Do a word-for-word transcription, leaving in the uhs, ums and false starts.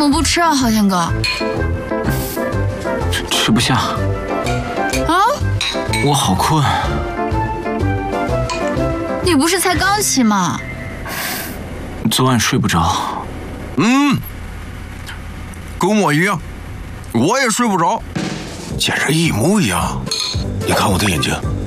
么不吃啊，昊天哥？ 吃不下。 啊？ 我好困。 你不是才刚起吗？ 昨晚睡不着。 嗯，跟我一样，我也睡不着，简直一模一样。你看我的眼睛。